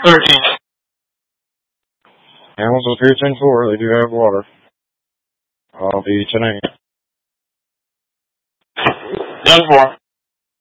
13. Animals will appear 10-4. They do have water. I'll be 10-8. 10-4.